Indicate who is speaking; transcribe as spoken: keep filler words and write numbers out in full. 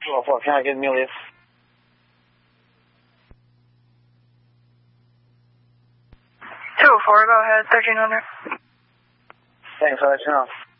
Speaker 1: two oh four, can I get me leave?
Speaker 2: two oh four, go ahead, thirteen hundred.
Speaker 1: Thanks, I'll let you know.